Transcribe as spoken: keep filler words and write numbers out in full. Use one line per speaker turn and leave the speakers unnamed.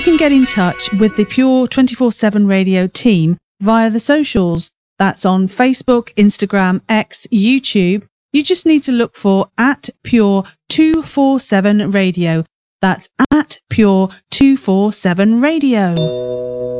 can get in touch with the Pure twenty-four seven Radio team via the socials. That's on Facebook, Instagram, X, YouTube. You just need to look for at Pure two forty-seven Radio. That's at Pure two forty-seven Radio.